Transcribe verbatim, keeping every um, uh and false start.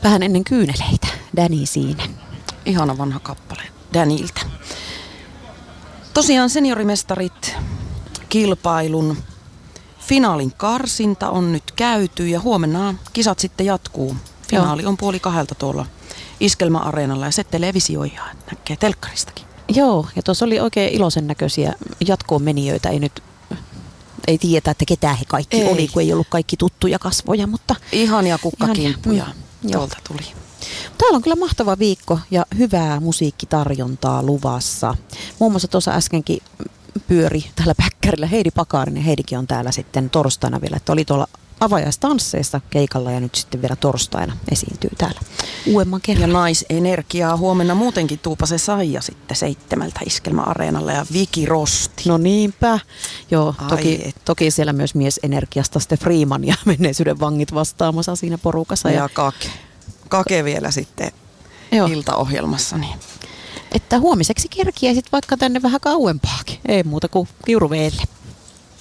Vähän ennen kyyneleitä, Danny siinä. Ihana vanha kappale Daniltä. Tosiaan seniorimestarit kilpailun finaalin karsinta on nyt käyty ja huomenna kisat sitten jatkuu. Finaali on puoli kahdelta tuolla Iskelma-areenalla ja se televisioidaan, näkee telkkaristakin. Joo, ja tuossa oli oikein iloisen näköisiä jatkoon menijöitä. Ei nyt ei tiedä, että ketään he kaikki ei. oli, kun ei ollut kaikki tuttuja kasvoja, mutta ihania kukkakimppuja mm, tuolta tuli. Täällä on kyllä mahtava viikko ja hyvää musiikkitarjontaa luvassa. Muun muassa tuossa äskenkin pyöri täällä päkkärillä Heidi Pakarinen. Heidikin on täällä sitten torstaina vielä, että oli tuolla avajaistansseissa keikalla ja nyt sitten vielä torstaina esiintyy täällä uudemman kerran. Ja naisenergiaa huomenna muutenkin Tuupasen Saija sitten seitsemältä Iskelma-areenalla ja Viki Rosti. No niinpä. Joo, toki, toki siellä myös miesenergiasta sitten Freeman ja menneisyyden vangit vastaamassa siinä porukassa. Ja, ja Kake. Kake vielä sitten Joo. iltaohjelmassa. Niin. Että huomiseksi kerkiäisit vaikka tänne vähän kauempaakin. Ei muuta kuin kiuruveelle.